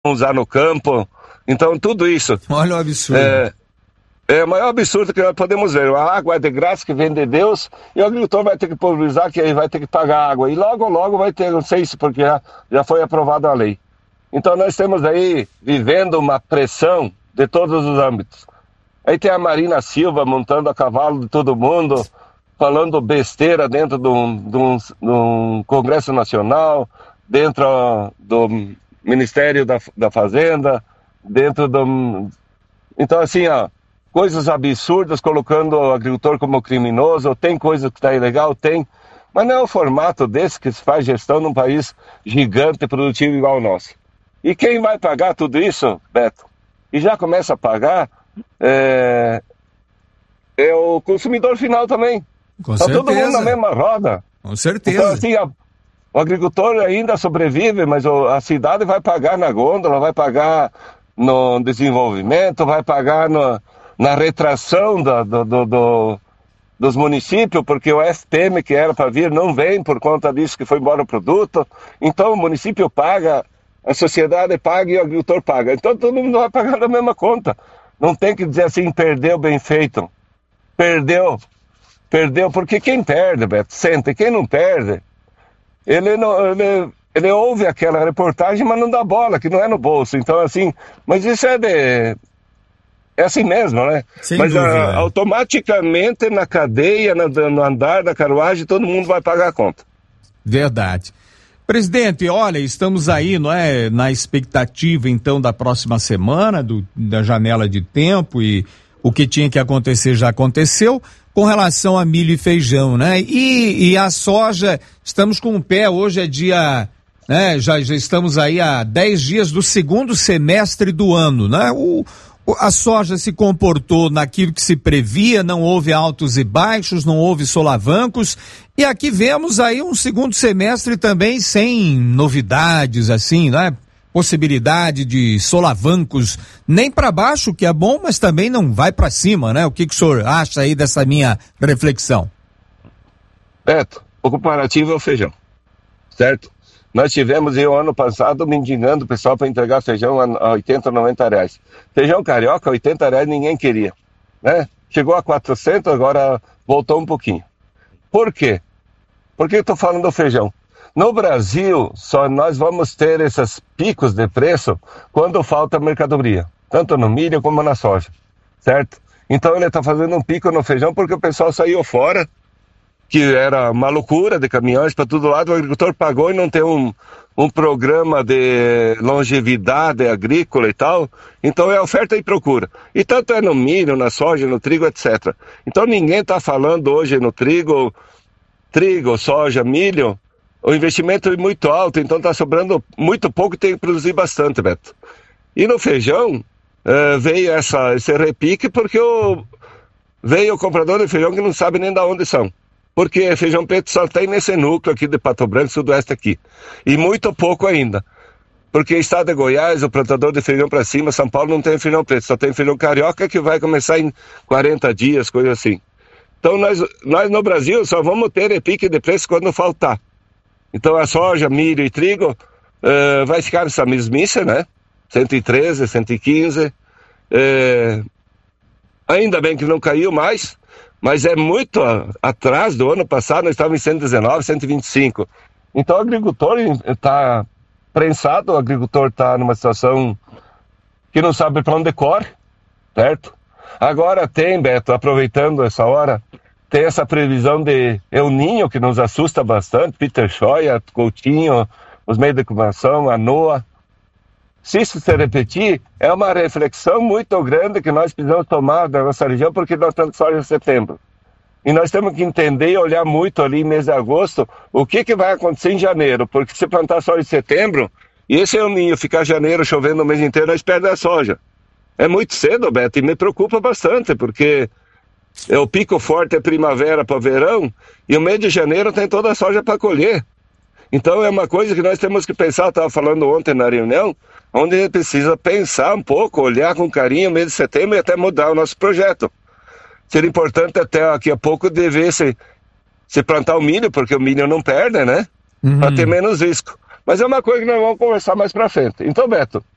usar no campo. Então, tudo isso. Olha o absurdo. É o maior absurdo que nós podemos ver. A água é de graça, que vem de Deus, e o agricultor vai ter que pulverizar, que aí vai ter que pagar água. E logo vai ter, não sei se porque já foi aprovada a lei. Então nós estamos aí vivendo uma pressão de todos os âmbitos. Aí tem a Marina Silva montando a cavalo de todo mundo, falando besteira dentro de um Congresso Nacional, dentro do Ministério da Fazenda, dentro do... Então assim, coisas absurdas, colocando o agricultor como criminoso. Tem coisa que está ilegal? Tem. Mas não é o formato desse que se faz gestão num país gigante e produtivo igual ao nosso. E quem vai pagar tudo isso, Beto? E já começa a pagar é o consumidor final também. Está todo mundo na mesma roda. Com certeza. Então, assim, o agricultor ainda sobrevive, mas a cidade vai pagar na gôndola, vai pagar no desenvolvimento, vai pagar na retração dos municípios, porque o FPM que era para vir não vem por conta disso que foi embora o produto. Então o município paga, a sociedade paga e o agricultor paga. Então todo mundo vai pagar da mesma conta. Não tem que dizer assim, perdeu bem feito. Perdeu, porque quem perde, Beto, sente. Quem não perde, ele ouve aquela reportagem, mas não dá bola, que não é no bolso. Então assim, mas isso é assim mesmo, né? Sem mas dúvida, automaticamente na cadeia, no andar da carruagem, todo mundo vai pagar a conta. Verdade. Presidente, olha, estamos aí, não é, na expectativa então da próxima semana, da janela de tempo, e o que tinha que acontecer já aconteceu. Com relação a milho e feijão, né? E a soja, estamos com o pé, hoje é dia, né? Já estamos aí há 10 dias do segundo semestre do ano, né? A soja se comportou naquilo que se previa, não houve altos e baixos, não houve solavancos, e aqui vemos aí um segundo semestre também sem novidades, assim, né? Possibilidade de solavancos, nem para baixo, que é bom, mas também não vai para cima, né? O que o senhor acha aí dessa minha reflexão? Beto, o comparativo é o feijão, certo? Nós tivemos aí o ano passado mendigando o pessoal para entregar feijão a 80, 90 reais. Feijão carioca, 80 reais ninguém queria, né? Chegou a 400, agora voltou um pouquinho. Por quê? Por que eu estou falando do feijão? No Brasil, só nós vamos ter esses picos de preço quando falta mercadoria, tanto no milho como na soja, certo? Então ele está fazendo um pico no feijão porque o pessoal saiu fora, que era uma loucura de caminhões para todo lado, o agricultor pagou e não tem um programa de longevidade agrícola e tal, então é oferta e procura. E tanto é no milho, na soja, no trigo, etc. Então ninguém está falando hoje no trigo, soja, milho, o investimento é muito alto, então está sobrando muito pouco e tem que produzir bastante, Beto. E no feijão, veio esse repique porque veio o comprador de feijão que não sabe nem de onde são. Porque feijão preto só tem nesse núcleo aqui de Pato Branco, sudoeste aqui. E muito pouco ainda. Porque estado de Goiás, o plantador de feijão para cima, São Paulo não tem feijão preto, só tem feijão carioca que vai começar em 40 dias, coisa assim. Então nós no Brasil só vamos ter repique de preço quando faltar. Então a soja, milho e trigo vai ficar essa mesmice, né? 113, 115. Ainda bem que não caiu mais, mas é muito atrás do ano passado, nós estávamos em 119, 125. Então o agricultor está prensado, o agricultor está numa situação que não sabe para onde corre, certo? Agora tem, Beto, aproveitando essa hora, tem essa previsão de El Niño que nos assusta bastante, Peter Scheuer, Coutinho, os meios de comunicação, a NOAA. Se isso se repetir, é uma reflexão muito grande que nós precisamos tomar da nossa região, porque nós estamos só em setembro. E nós temos que entender e olhar muito ali em mês de agosto o que vai acontecer em janeiro, porque se plantar só em setembro, e esse El Niño ficar janeiro chovendo o mês inteiro, nós perdemos a soja. É muito cedo, Beto, e me preocupa bastante, porque o pico forte é primavera para verão, e o mês de janeiro tem toda a soja para colher. Então é uma coisa que nós temos que pensar, eu estava falando ontem na reunião, onde a gente precisa pensar um pouco, olhar com carinho o mês de setembro e até mudar o nosso projeto. Seria importante até daqui a pouco dever se plantar o milho, porque o milho não perde, né? Para ter menos risco. Mas é uma coisa que nós vamos conversar mais para frente. Então, Beto,